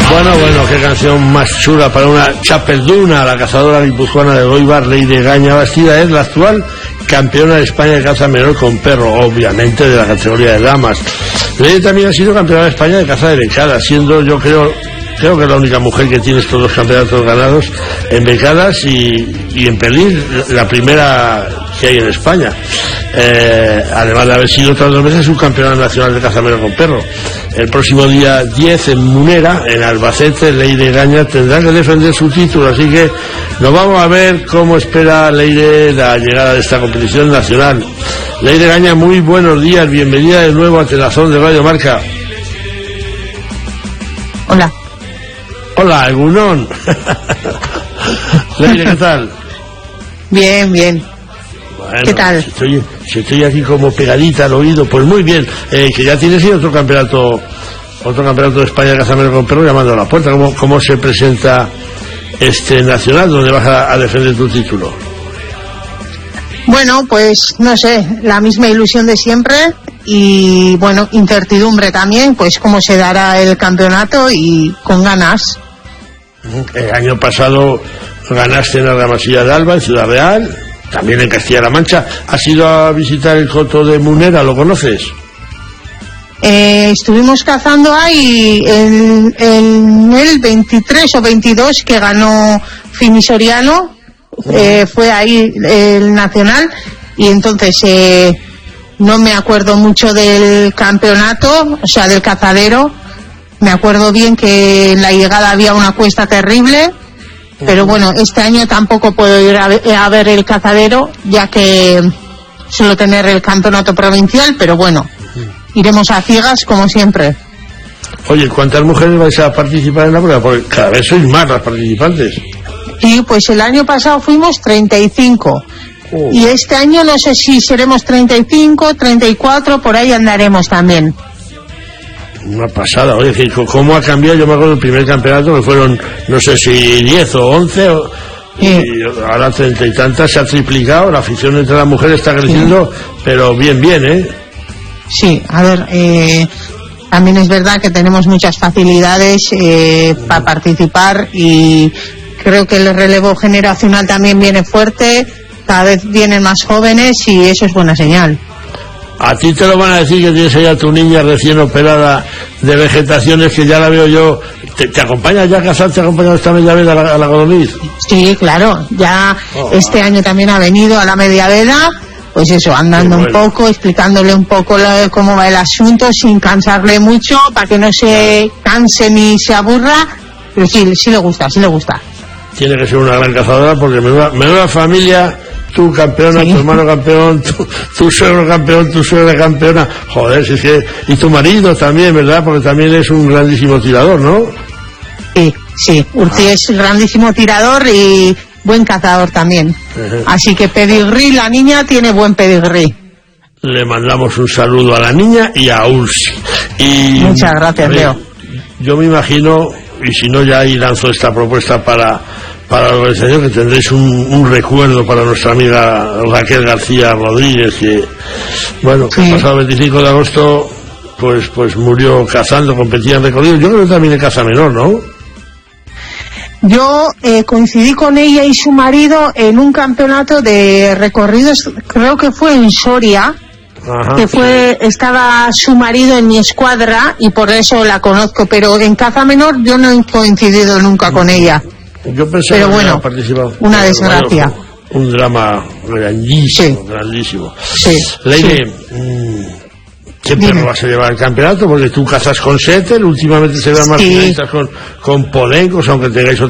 Bueno, qué canción más chula para una chapelduna. La cazadora guipuzcoana de Goibar, Leire Gaña Bastida, es la actual campeona de España de caza menor con perro, obviamente de la categoría de damas. Leire también ha sido campeona de España de caza de becada, siendo, yo creo que es la única mujer que tiene estos dos campeonatos ganados en becadas y en perdiz, la primera que hay en España. Además de haber sido otras 2 veces subcampeona nacional de caza menor con perro. El próximo día 10 en Munera, en Albacete, Leire Gaña tendrá que defender su título, así que nos vamos a ver cómo espera Leire la llegada de esta competición nacional. Leire Gaña, muy buenos días, bienvenida de nuevo a Telazón de Radio Marca. Hola, Egunon. Leire, ¿qué tal? Bien. Bueno, ¿qué tal? Si estoy aquí como pegadita al oído, pues muy bien. Que ya tienes otro campeonato de España de caza menor con perro llamando a la puerta. ¿Cómo se presenta este nacional donde vas a defender tu título? Bueno, pues no sé, la misma ilusión de siempre y bueno, incertidumbre también, pues cómo se dará el campeonato y con ganas. El año pasado ganaste en la Ramasilla de Alba, en Ciudad Real, también en Castilla-La Mancha. ¿Has ido a visitar el coto de Munera? ¿Lo conoces? Estuvimos cazando ahí en el 23 o 22 que ganó Finisoriano, fue ahí el nacional, y entonces no me acuerdo mucho del campeonato, o sea, del cazadero. Me acuerdo bien que en la llegada había una cuesta terrible, pero bueno, este año tampoco puedo ir a ver el cazadero, ya que suelo tener el campeonato provincial, pero bueno, iremos a ciegas como siempre. Oye, ¿cuántas mujeres vais a participar en la prueba? Porque cada vez sois más las participantes. Sí, pues el año pasado fuimos 35. Y este año no sé si seremos 35, 34, por ahí andaremos también. Una pasada, oye, ¿cómo ha cambiado? Yo me acuerdo del primer campeonato que fueron, no sé si 10 o 11, y ahora 30 y tantas, se ha triplicado, la afición entre las mujeres está creciendo, pero bien, ¿eh? Sí, a ver, también es verdad que tenemos muchas facilidades para participar y creo que el relevo generacional también viene fuerte, cada vez vienen más jóvenes y eso es buena señal. A ti te lo van a decir que tienes ahí a tu niña recién operada de vegetaciones, que ya la veo yo. ¿Te acompaña ya a cazar? ¿Te ha acompañado esta media veda a la Godoniz? Sí, claro, ya este año también ha venido a la media veda, pues eso, andando un poco, explicándole un poco cómo va el asunto, sin cansarle mucho, para que no se canse ni se aburra, pero sí le gusta. Tiene que ser una gran cazadora, porque menuda familia. Tú campeona, tu hermano campeón, tu suegro campeón, tu suegra campeona. Joder, si es que... Y tu marido también, ¿verdad? Porque también es un grandísimo tirador, ¿no? Sí. Urti es grandísimo tirador y buen cazador también. Así que pedigrí, la niña tiene buen pedigrí. Le mandamos un saludo a la niña y a Ursi. Muchas gracias, Leo. Yo me imagino, y si no ya ahí lanzo esta propuesta para la organización, que tendréis un recuerdo para nuestra amiga Raquel García Rodríguez, que bueno, que el pasado 25 de agosto pues murió cazando, competía en recorrido. Yo creo que también en caza menor, ¿no? Yo coincidí con ella y su marido en un campeonato de recorridos, creo que fue en Soria. Ajá, que estaba su marido en mi escuadra y por eso la conozco, pero en caza menor yo no he coincidido nunca con ella. Yo pensaba, pero bueno, participado. Una desgracia. Un drama grandísimo. Sí. Leire, ¿qué perro vas a llevar al campeonato? Porque tú cazas con setter, últimamente se ve más finalistas con polencos, aunque tengáis